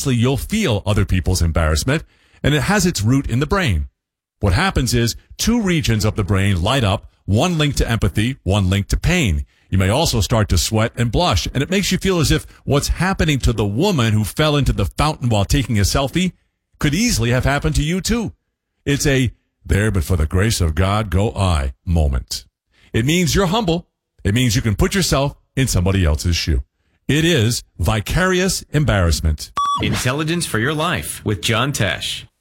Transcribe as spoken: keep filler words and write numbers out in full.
Subconsciously, you'll feel other people's embarrassment, and it has its root in the brain. What happens is two regions of the brain light up, one linked to empathy, one linked to pain. You may also start to sweat and blush, and it makes you feel as if what's happening to the woman who fell into the fountain while taking a selfie could easily have happened to you too. It's a there but for the grace of God go I moment. It means you're humble. It means you can put yourself in somebody else's shoe. It is vicarious embarrassment. Intelligence for your life with John Tesh.